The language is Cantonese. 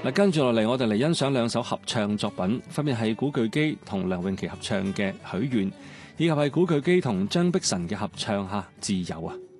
嗱，跟住落嚟，我哋嚟欣賞兩首合唱作品，分別係古巨基同梁詠琪合唱嘅《許願》，以及係古巨基同張碧晨嘅合唱《自由》啊。